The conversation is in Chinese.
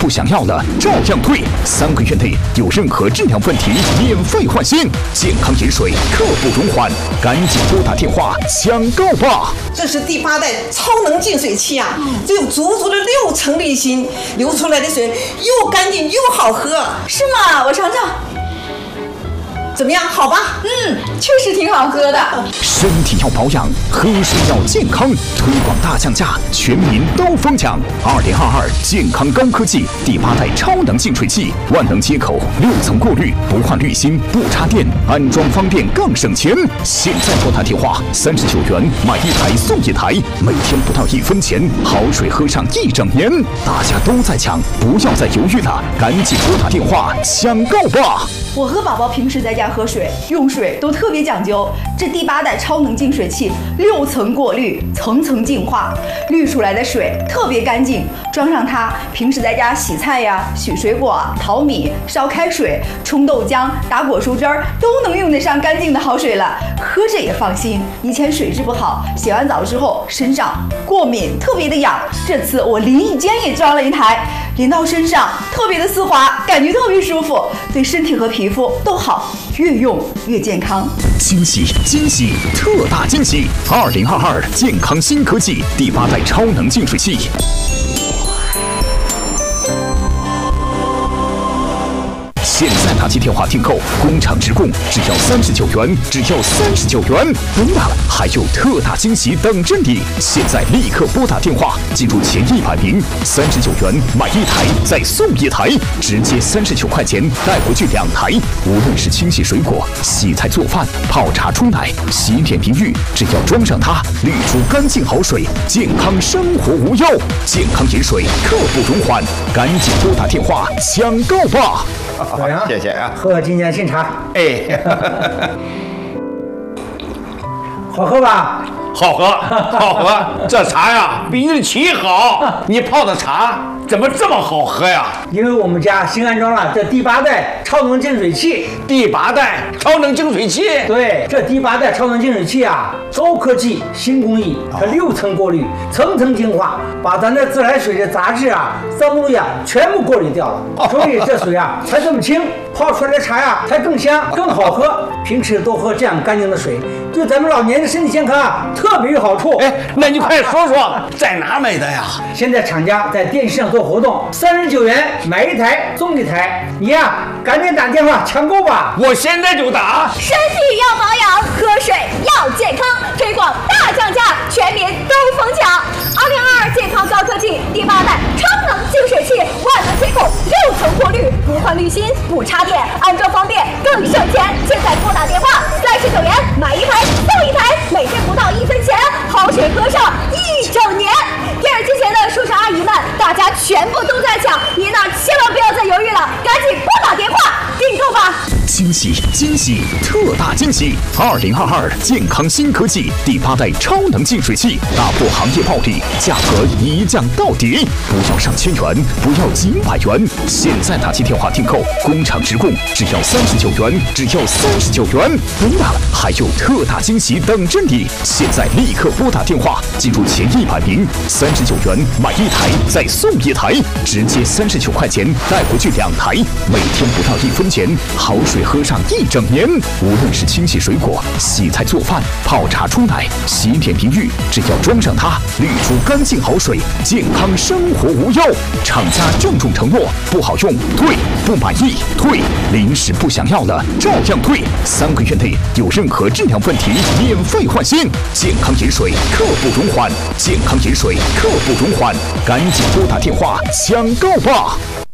不想要了照样退，3个月内有任何质量问题免费换新，健康饮水刻不容缓，赶紧拨打电话抢购吧！ 这是第8代超能净水器啊，只有足足的6层滤芯，流出来的水又干净又好喝。 是吗？我尝尝。 怎么样？好吧？ 确实挺好喝的。 身体要保养，喝水要健康，推广大降价，全民都疯抢。2022健康高科技第8代超能净水器，万能接口，6层过滤，不换滤芯，不插电，安装方便更省钱。现在拨打电话，39元买1台送1台，每天不到1分钱，好水喝上1整年。大家都在抢，不要再犹豫了，赶紧拨打电话抢购吧！ 我和宝宝平时在家喝水用水都特别讲究，这第8代超能净水器6层过滤，层层净化，滤出来的水特别干净。装上它，平时在家洗菜呀、洗水果、淘米、烧开水、冲豆浆、打果蔬汁儿，都能用得上干净的好水了，喝着也放心。以前水质不好，洗完澡之后身上过敏，特别的痒。这次我淋浴间也装了一台，淋到身上特别的丝滑，感觉特别舒服，对身体和皮肤都好，越用越健康。 惊喜惊喜，特大惊喜！2022健康新科技第8代超能净水器。现在打起电话订购，工厂直供，只要39元，只要39元。不了，还有特大惊喜等着你！现在立刻拨打电话，进入前100名，39元买1台再送1台，直接39块钱带回去2台。无论是清洗水果、洗菜做饭、泡茶冲奶、洗脸淋浴，只要装上它，滤出干净好水，健康生活无忧。健康饮水刻不容缓，赶紧拨打电话抢购吧！ 谢谢啊， 喝今年新茶， 哎， 好喝吧？ 好喝，好喝，这茶呀比日旗好。你泡的茶怎么这么好喝呀？ 因为我们家新安装了这第8代超能净水器。 第8代超能净水器？ 对，这第8代超能净水器啊，高科技新工艺，它6层过滤，层层净化，把咱这自来水的杂质啊、脏东西啊全部过滤掉了，所以这水啊才这么清，泡出来的茶呀才更香、更好喝。平时多喝这样干净的水，对咱们老年人身体健康啊特别有好处。 哎，那你快说说在哪买的呀？ 现在厂家在电视上做活动，39元买1台送1台，你呀赶紧打电话抢购吧！ 我现在就打。 身体要保养，喝水要健康，推广大降价，全民都疯抢。2022健康高科技第8代超能净水器，万能接口，6层过滤，不换滤芯，不插电，安装方便更省钱。现在拨打电话39元买1台送1台，每天不到1分钱，好水喝上1整年。电视机前的叔叔阿姨们，大家全部都在抢，您呢千万不要再犹豫了，赶紧拨打电话订购吧！ 惊喜惊喜，特大惊喜！2022健康新科技第8代超能净水器，打破行业暴利，价格一降到底，不要上千元，不要几百元，现在打起电话订购，工厂直供，只要39元，只要39元。不了，还有特大惊喜等着你！现在立刻拨打电话，进入前100名，39元买1台再送1台，直接39块钱带回去2台，每天不到1分钱，好水喝上1整年。无论是清洗水果、洗菜做饭、泡茶冲奶、洗脸淋浴，只要装上它，滤出干净好水，健康生活无忧。厂家郑重承诺，不好用退，不满意退，临时不想要了照样退，3个月内有任何质量问题免费换新。健康饮水刻不容缓，健康饮水刻不容缓，赶紧拨打电话抢购吧！